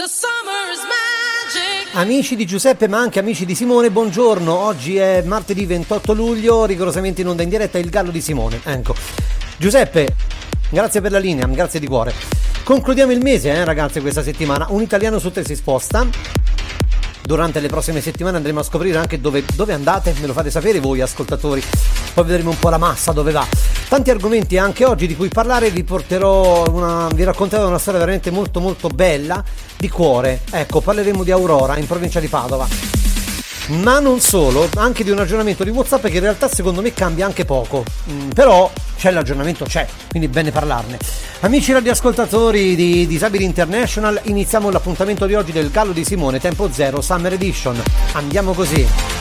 Amici di Giuseppe ma anche amici di Simone, buongiorno. Oggi è martedì 28 luglio, rigorosamente in onda in diretta il Gallo di Simone. Ecco, Giuseppe, grazie per la linea, grazie di cuore. Concludiamo il mese, ragazzi, questa settimana. Un italiano su tre si sposta. Durante le prossime settimane andremo a scoprire anche dove andate, me lo fate sapere voi ascoltatori. Poi vedremo un po' la massa dove va. Tanti argomenti anche oggi di cui parlare, vi racconterò una storia veramente molto molto bella di cuore. Ecco, parleremo di Aurora in provincia di Padova. Ma non solo, anche di un aggiornamento di WhatsApp che in realtà secondo me cambia anche poco. Però l'aggiornamento c'è, quindi bene parlarne. Amici radioascoltatori di Disabili International, iniziamo l'appuntamento di oggi del Gallo di Simone, tempo zero, Summer Edition. Andiamo così.